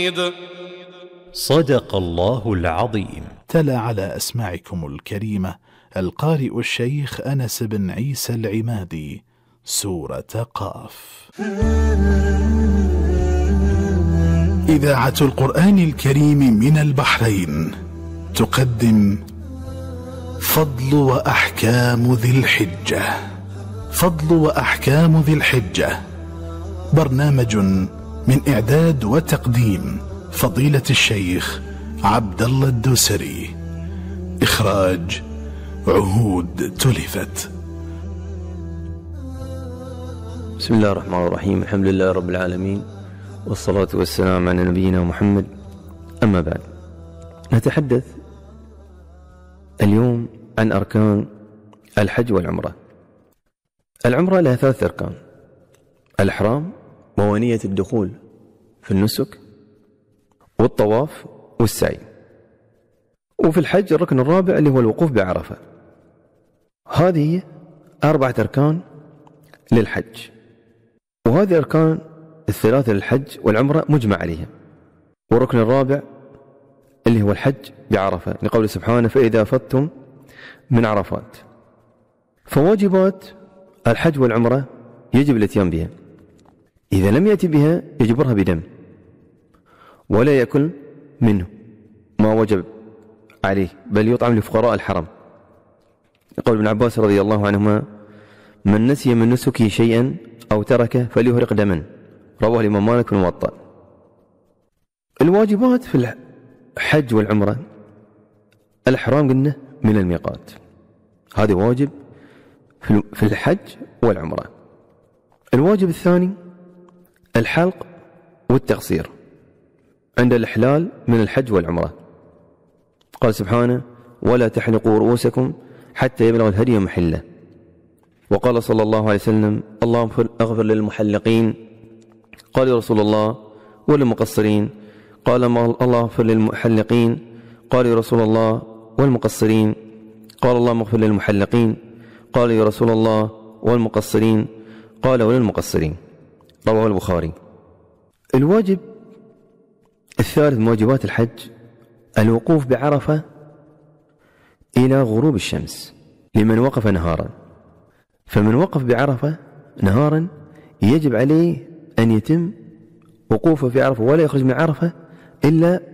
صدق الله العظيم. تلا على أسماعكم الكريمة القارئ الشيخ أنس بن عيسى العمادي سورة قاف. إذاعة القرآن الكريم من البحرين تقدم فضل وأحكام ذي الحجة. فضل وأحكام ذي الحجة برنامج من إعداد وتقديم فضيلة الشيخ عبد الله الدوسري. إخراج عهود تلفت. بسم الله الرحمن الرحيم. الحمد لله رب العالمين، والصلاة والسلام على نبينا محمد. أما بعد، نتحدث اليوم عن أركان الحج والعمرة. العمرة لها 3 أركان: الإحرام ونية الدخول في النسك والطواف والسعي. وفي الحج الركن الرابع اللي هو الوقوف بعرفة. هذه 4 أركان للحج، وهذه أركان ال3 للحج والعمرة مجمع عليها. والركن الرابع اللي هو الحج بعرفة، لقوله سبحانه: فإذا أفضتم من عرفات. فواجبات الحج والعمرة يجب الاتيان بها، إذا لم يأتي بها يجبرها بدم، ولا يأكل منه ما وجب عليه، بل يطعم لفقراء الحرم. يقول ابن عباس رضي الله عنهما: من نسي من نسكه شيئا أو تركه فليهرق دما. رواه الإمام مالك في الموطأ. الواجبات في الحج والعمرة: الإحرام قلنا من الميقات، هذا واجب في الحج والعمرة. الواجب الثاني الحلق والتقصير عند الإحلال من الحج والعمرة. قال سبحانه: ولا تحلقوا رؤوسكم حتى يبلغ الهدي محله. وقال صلى الله عليه وسلم: اللهم اغفر للمحلقين. قال يا رسول الله: والمقصرين؟ قال: الله اغفر للمحلقين. قال يا رسول الله: والمقصرين؟ قال: اللهم اغفر للمحلقين. قال يا رسول الله: والمقصرين؟ قال: وللمقصرين. رواه البخاري. الواجب الثالث من واجبات الحج الوقوف بعرفة إلى غروب الشمس لمن وقف نهارا. فمن وقف بعرفة نهارا يجب عليه أن يتم وقوفه في عرفة، ولا يخرج من عرفة إلا